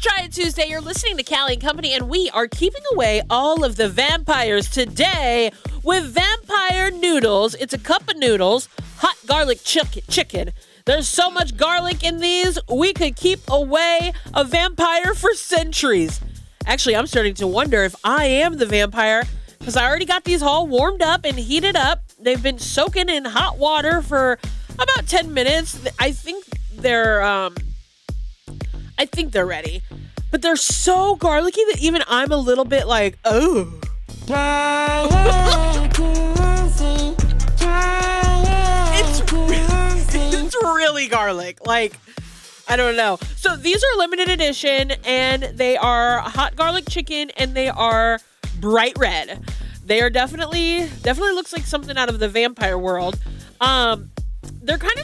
Try It Tuesday. You're listening to Callie and Company, and we are keeping away all of the vampires today with vampire noodles. It's a cup of noodles, hot garlic chicken. There's so much garlic in these, we could keep away a vampire for centuries. Actually, I'm starting to wonder if I am the vampire, because I already got these all warmed up and heated up. They've been soaking in hot water for about 10 minutes. I think they're ready. But they're so garlicky that even I'm a little bit like, oh. It's really garlic. Like, I don't know. So these are limited edition, and they are hot garlic chicken, and they are bright red. They are definitely looks like something out of the vampire world. They're kind of